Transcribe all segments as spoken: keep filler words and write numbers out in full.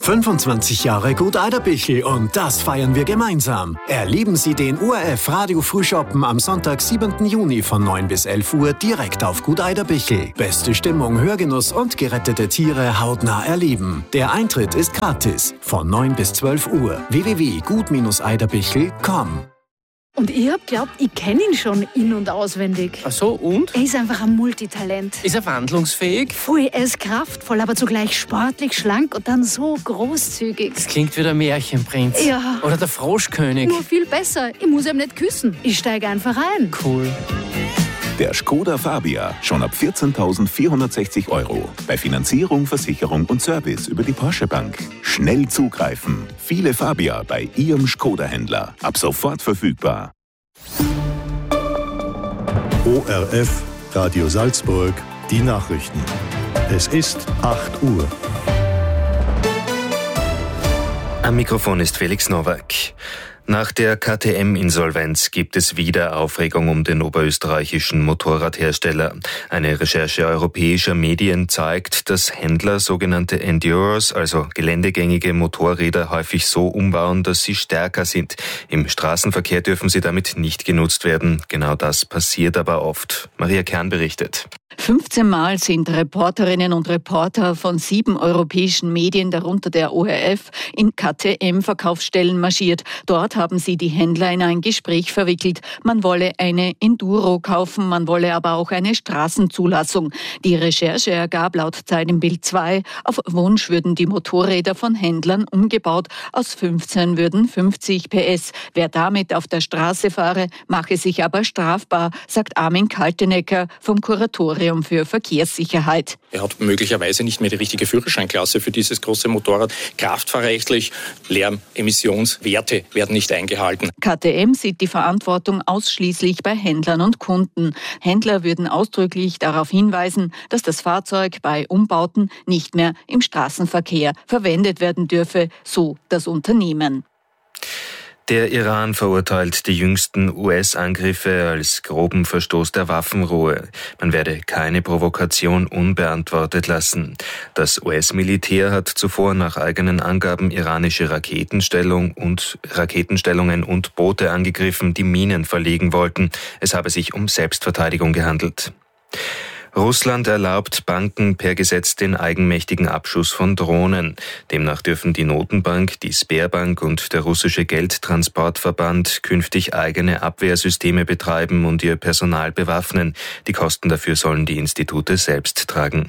fünfundzwanzig Jahre Gut Eiderbichl und das feiern wir gemeinsam. Erleben Sie den O R F Radio Frühschoppen am Sonntag, siebenten Juni von neun bis elf Uhr direkt auf Gut Eiderbichl. Beste Stimmung, Hörgenuss und gerettete Tiere hautnah erleben. Der Eintritt ist gratis von neun bis zwölf Uhr. w w w punkt gut eiderbichl punkt com. Und ich hab glaubt, ich kenne ihn schon in- und auswendig. Ach so, und? Er ist einfach ein Multitalent. Ist er wandlungsfähig? Voll, er ist kraftvoll, aber zugleich sportlich, schlank und dann so großzügig. Das klingt wie der Märchenprinz. Ja. Oder der Froschkönig. Nur viel besser. Ich muss ihm nicht küssen. Ich steige einfach ein. Cool. Der Skoda Fabia, schon ab vierzehntausendvierhundertsechzig Euro. Bei Finanzierung, Versicherung und Service über die Porsche Bank. Schnell zugreifen. Viele Fabia bei Ihrem Skoda-Händler. Ab sofort verfügbar. O R F, Radio Salzburg, die Nachrichten. Es ist acht Uhr. Am Mikrofon ist Felix Nowak. Nach der K T M-Insolvenz gibt es wieder Aufregung um den oberösterreichischen Motorradhersteller. Eine Recherche europäischer Medien zeigt, dass Händler sogenannte Endurers, also geländegängige Motorräder, häufig so umbauen, dass sie stärker sind. Im Straßenverkehr dürfen sie damit nicht genutzt werden. Genau das passiert aber oft. Maria Kern berichtet. fünfzehn Mal sind Reporterinnen und Reporter von sieben europäischen Medien, darunter der O R F, in K T M-Verkaufsstellen marschiert. Dort haben sie die Händler in ein Gespräch verwickelt. Man wolle eine Enduro kaufen, man wolle aber auch eine Straßenzulassung. Die Recherche ergab laut Zeit im Bild zwei, auf Wunsch würden die Motorräder von Händlern umgebaut. Aus fünfzehn würden fünfzig P S. Wer damit auf der Straße fahre, mache sich aber strafbar, sagt Armin Kaltenecker vom Kuratorium für Verkehrssicherheit. Er hat möglicherweise nicht mehr die richtige Führerscheinklasse für dieses große Motorrad. Kraftfahrrechtlich, Lärmemissionswerte werden nicht eingehalten. K T M sieht die Verantwortung ausschließlich bei Händlern und Kunden. Händler würden ausdrücklich darauf hinweisen, dass das Fahrzeug bei Umbauten nicht mehr im Straßenverkehr verwendet werden dürfe, so das Unternehmen. Der Iran verurteilt die jüngsten U S-Angriffe als groben Verstoß der Waffenruhe. Man werde keine Provokation unbeantwortet lassen. Das U S-Militär hat zuvor nach eigenen Angaben iranische Raketenstellung und Raketenstellungen und Boote angegriffen, die Minen verlegen wollten. Es habe sich um Selbstverteidigung gehandelt. Russland erlaubt Banken per Gesetz den eigenmächtigen Abschuss von Drohnen. Demnach dürfen die Notenbank, die Sberbank und der russische Geldtransportverband künftig eigene Abwehrsysteme betreiben und ihr Personal bewaffnen. Die Kosten dafür sollen die Institute selbst tragen.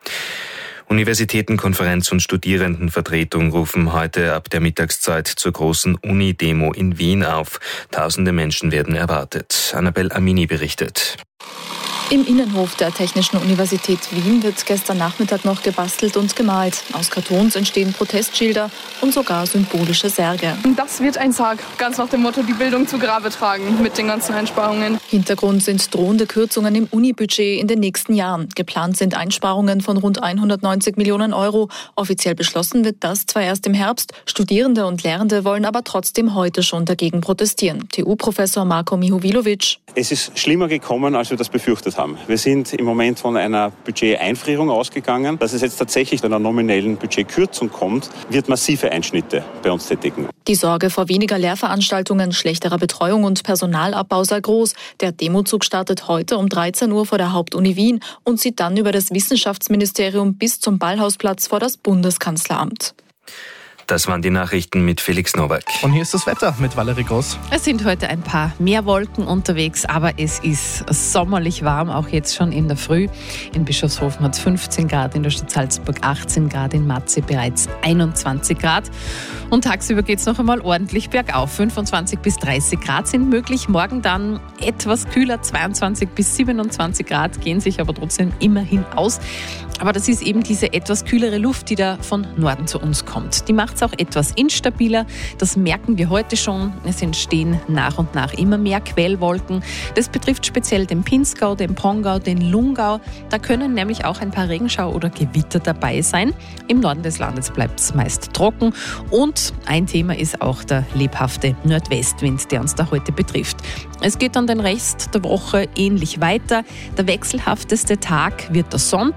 Universitätenkonferenz und Studierendenvertretung rufen heute ab der Mittagszeit zur großen Uni-Demo in Wien auf. Tausende Menschen werden erwartet. Annabel Amini berichtet. Im Innenhof der Technischen Universität Wien wird gestern Nachmittag noch gebastelt und gemalt. Aus Kartons entstehen Protestschilder und sogar symbolische Särge. Das wird ein Sarg, ganz nach dem Motto, die Bildung zu Grabe tragen mit den ganzen Einsparungen. Hintergrund sind drohende Kürzungen im Unibudget in den nächsten Jahren. Geplant sind Einsparungen von rund hundertneunzig Millionen Euro. Offiziell beschlossen wird das zwar erst im Herbst. Studierende und Lehrende wollen aber trotzdem heute schon dagegen protestieren. T U-Professor Marko Mihovilovic. Es ist schlimmer gekommen, als wir das befürchtet haben. Wir sind im Moment von einer Budgeteinfrierung ausgegangen. Dass es jetzt tatsächlich zu einer nominellen Budgetkürzung kommt, wird massive Einschnitte bei uns tätigen. Die Sorge vor weniger Lehrveranstaltungen, schlechterer Betreuung und Personalabbau sei groß. Der Demozug startet heute um dreizehn Uhr vor der Hauptuni Wien und zieht dann über das Wissenschaftsministerium bis zum Ballhausplatz vor das Bundeskanzleramt. Das waren die Nachrichten mit Felix Nowak. Und hier ist das Wetter mit Valerie Groß. Es sind heute ein paar mehr Wolken unterwegs, aber es ist sommerlich warm, auch jetzt schon in der Früh. In Bischofshofen hat es fünfzehn Grad, in der Stadt Salzburg achtzehn Grad, in Matze bereits einundzwanzig Grad. Und tagsüber geht es noch einmal ordentlich bergauf. fünfundzwanzig bis dreißig Grad sind möglich. Morgen dann etwas kühler, zweiundzwanzig bis siebenundzwanzig Grad, gehen sich aber trotzdem immerhin aus. Aber das ist eben diese etwas kühlere Luft, die da von Norden zu uns kommt. Die macht es auch etwas instabiler. Das merken wir heute schon. Es entstehen nach und nach immer mehr Quellwolken. Das betrifft speziell den Pinzgau, den Pongau, den Lungau. Da können nämlich auch ein paar Regenschau- oder Gewitter dabei sein. Im Norden des Landes bleibt es meist trocken. Und ein Thema ist auch der lebhafte Nordwestwind, der uns da heute betrifft. Es geht dann den Rest der Woche ähnlich weiter. Der wechselhafteste Tag wird der Sonntag.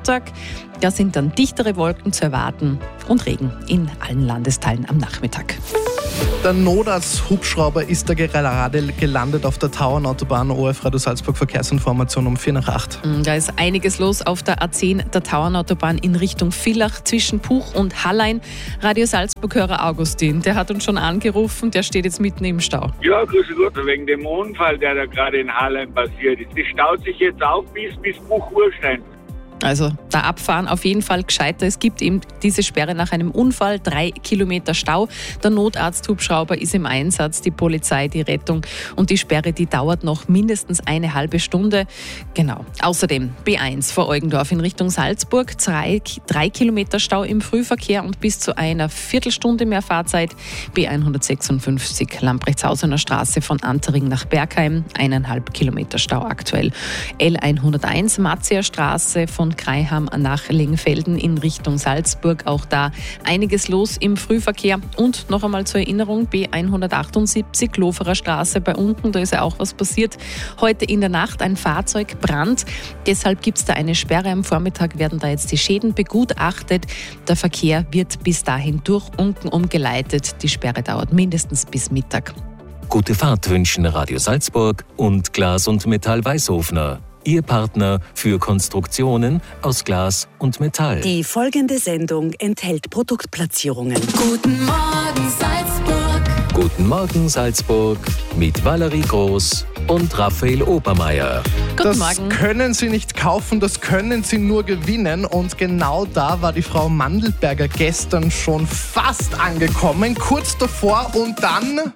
Da sind dann dichtere Wolken zu erwarten und Regen in allen Landesteilen am Nachmittag. Der Notarzt-Hubschrauber ist da gerade gelandet auf der Tauernautobahn. O R F Radio Salzburg Verkehrsinformation um vier nach acht. Da ist einiges los auf der A zehn, der Tauernautobahn in Richtung Villach zwischen Puch und Hallein. Radio Salzburg-Hörer Augustin, der hat uns schon angerufen, der steht jetzt mitten im Stau. Ja, grüße Gott, wegen dem Unfall, der da gerade in Hallein passiert ist. Das staut sich jetzt auf bis, bis Buch-Urstein. Also da abfahren auf jeden Fall gescheiter. Es gibt eben diese Sperre nach einem Unfall, drei Kilometer Stau. Der Notarzt-Hubschrauber ist im Einsatz, die Polizei, die Rettung und die Sperre, die dauert noch mindestens eine halbe Stunde. Genau. Außerdem B eins vor Eugendorf in Richtung Salzburg, drei, drei Kilometer Stau im Frühverkehr und bis zu einer Viertelstunde mehr Fahrzeit. B hundertsechsundfünfzig Lamprechtshausener Straße von Antering nach Bergheim, eineinhalb Kilometer Stau aktuell. L hunderteins Matzier Straße von Greiham nach Lengfelden in Richtung Salzburg. Auch da einiges los im Frühverkehr. Und noch einmal zur Erinnerung, B hundertachtundsiebzig Loferer Straße bei Unten, da ist ja auch was passiert. Heute in der Nacht ein Fahrzeugbrand. Deshalb gibt es da eine Sperre. Am Vormittag werden da jetzt die Schäden begutachtet. Der Verkehr wird bis dahin durch Unten umgeleitet. Die Sperre dauert mindestens bis Mittag. Gute Fahrt wünschen Radio Salzburg und Glas und Metall Weißhofner. Ihr Partner für Konstruktionen aus Glas und Metall. Die folgende Sendung enthält Produktplatzierungen. Guten Morgen Salzburg. Guten Morgen Salzburg mit Valerie Groß und Raphael Obermeier. Guten Morgen. Das können Sie nicht kaufen, das können Sie nur gewinnen. Und genau da war die Frau Mandelberger gestern schon fast angekommen. Kurz davor und dann...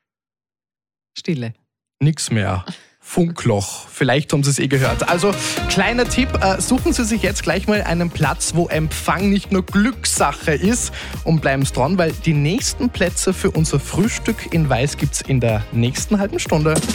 Stille. Nix mehr. Funkloch. Vielleicht haben Sie es eh gehört. Also, kleiner Tipp, äh, suchen Sie sich jetzt gleich mal einen Platz, wo Empfang nicht nur Glückssache ist und bleiben Sie dran, weil die nächsten Plätze für unser Frühstück in Weiß gibt's in der nächsten halben Stunde.